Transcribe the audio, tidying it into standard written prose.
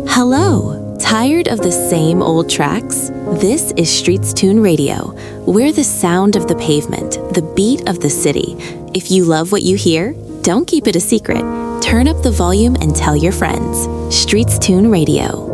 Hello! Tired of the same old tracks? This is Streets Tune Radio. We're the sound of the pavement, the beat of the city. If you love what you hear, don't keep it a secret. Turn up the volume and tell your friends. Streets Tune Radio.